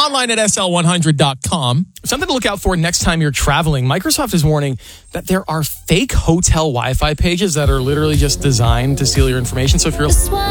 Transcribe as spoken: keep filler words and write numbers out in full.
online at S L one hundred dot com. Something to look out for next time you're traveling. Microsoft is warning that there are fake hotel Wi-Fi pages that are literally just designed to steal your information. So if you're